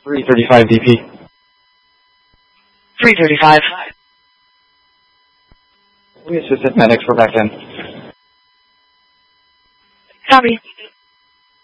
335 DP. 335. We assistant medics, we're back in. Copy.